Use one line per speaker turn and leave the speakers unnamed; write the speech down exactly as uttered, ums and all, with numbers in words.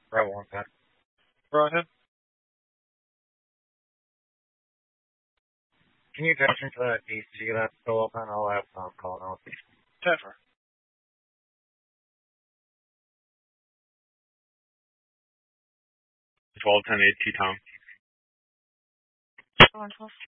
Right one time. Go ahead. Can you patch into that D C that's still open? I'll have Tom call now.
Never.
twelve ten eight T Tom.